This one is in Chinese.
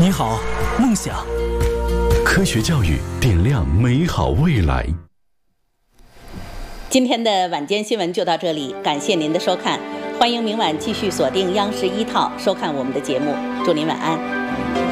你好，梦想。 科学教育点亮美好未来。 今天的晚间新闻就到这里，感谢您的收看，欢迎明晚继续锁定央视一套收看我们的节目，祝您晚安。